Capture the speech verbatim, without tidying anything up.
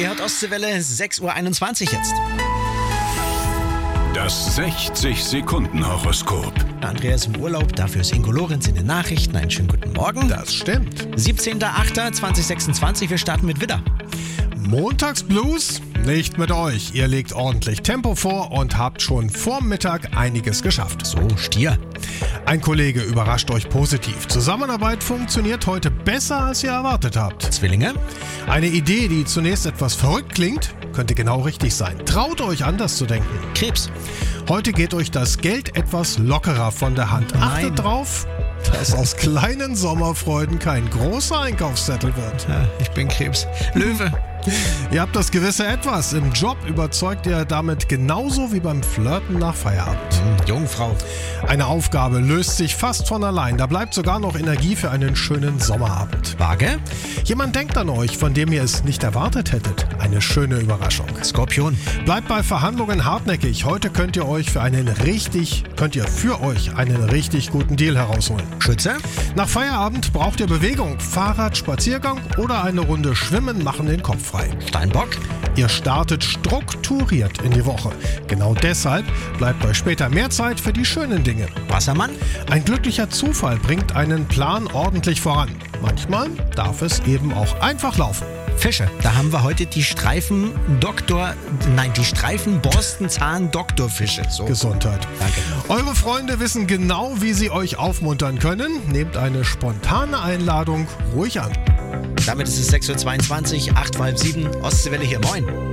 Ihr hört Ostseewelle, sechs Uhr einundzwanzig jetzt. Das sechzig-Sekunden-Horoskop. Andreas im Urlaub, dafür ist Ingo Lorenz in den Nachrichten. Einen schönen guten Morgen. Das stimmt. siebzehnter achter zweitausendsechsundzwanzig, wir starten mit Widder. Montagsblues? Nicht mit euch. Ihr legt ordentlich Tempo vor und habt schon vorm Mittag einiges geschafft. So, Stier. Ein Kollege überrascht euch positiv. Zusammenarbeit funktioniert heute besser, als ihr erwartet habt. Zwillinge. Eine Idee, die zunächst etwas verrückt klingt, könnte genau richtig sein. Traut euch anders zu denken. Krebs. Heute geht euch das Geld etwas lockerer von der Hand. Nein. Achtet drauf, dass aus kleinen Sommerfreuden kein großer Einkaufszettel wird. Ja, ich bin Krebs. Löwe. Ihr habt das gewisse Etwas. Im Job überzeugt ihr damit genauso wie beim Flirten nach Feierabend. Jungfrau. Eine Aufgabe löst sich fast von allein. Da bleibt sogar noch Energie für einen schönen Sommerabend. Waage. Jemand denkt an euch, von dem ihr es nicht erwartet hättet. Eine schöne Überraschung. Skorpion. Bleibt bei Verhandlungen hartnäckig. Heute könnt ihr euch für einen richtig, könnt ihr für euch einen richtig guten Deal herausholen. Schütze. Nach Feierabend braucht ihr Bewegung. Fahrrad, Spaziergang oder eine Runde Schwimmen machen den Kopf frei. Steinbock. Ihr startet strukturiert in die Woche. Genau deshalb bleibt euch später mehr Zeit für die schönen Dinge. Wassermann. Ein glücklicher Zufall bringt einen Plan ordentlich voran. Manchmal darf es eben auch einfach laufen. Fische. Da haben wir heute die Streifen Doktor, nein, die Streifen Borstenzahn Doktorfische. So. Gesundheit. Danke. Eure Freunde wissen genau, wie sie euch aufmuntern können. Nehmt eine spontane Einladung ruhig an. Damit ist es sechs Uhr zweiundzwanzig, acht vor halb sieben, Ostseewelle hier, moin.